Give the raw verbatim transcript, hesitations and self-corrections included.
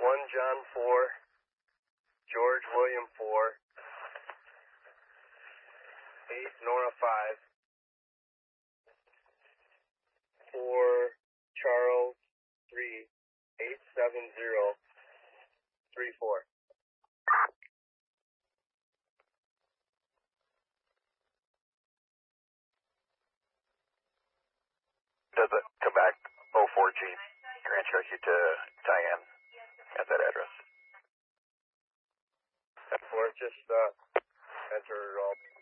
one John four, George William four, eight Nora five, four Charles three, eight seven zero, three four. Does it come back oh four G transfers you to Cheyenne at that address? Or just uh, enter it all.